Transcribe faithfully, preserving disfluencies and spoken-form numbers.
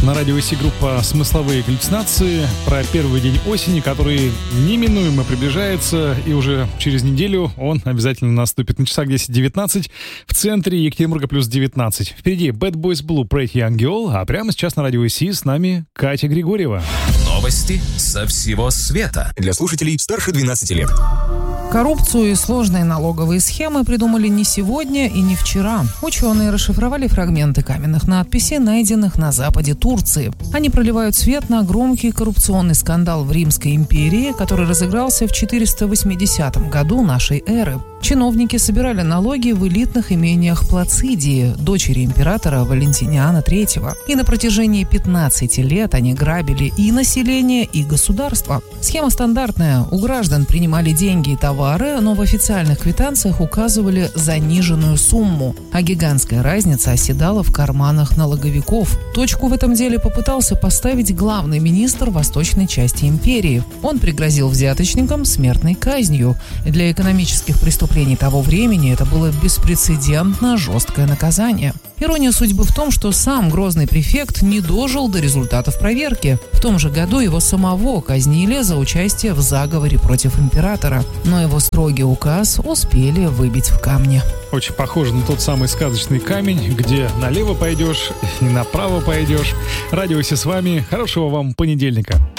На радио СИ группа «Смысловые галлюцинации» про первый день осени, который неминуемо приближается, и уже через неделю он обязательно наступит. На часах десять девятнадцать, в центре Екатеринбурга плюс девятнадцать. Впереди Bad Boys Blue, Pretty Young Girl, а прямо сейчас на радио СИ с нами Катя Григорьева. Новости со всего света для слушателей старше двенадцати лет. Коррупцию и сложные налоговые схемы придумали не сегодня и не вчера. Ученые расшифровали фрагменты каменных надписей, найденных на западе Турции. Они проливают свет на громкий коррупционный скандал в Римской империи, который разыгрался в четыреста восьмидесятом году нашей эры. Чиновники собирали налоги в элитных имениях Плацидии, дочери императора Валентиниана третьего. И на протяжении пятнадцати лет они грабили и население, и государство. Схема стандартная. У граждан принимали деньги и товары, но в официальных квитанциях указывали заниженную сумму. А гигантская разница оседала в карманах налоговиков. Точку в этом деле попытался поставить главный министр восточной части империи. Он пригрозил взяточникам смертной казнью. Для экономических преступлений того времени это было беспрецедентно жесткое наказание. Ирония судьбы в том, что сам грозный префект не дожил до результатов проверки. В том же году его самого казнили за участие в заговоре против императора. Но его строгий указ успели выбить в камне. Очень похоже на тот самый сказочный камень, где налево пойдешь и направо пойдешь. Радио СИ с вами. Хорошего вам понедельника.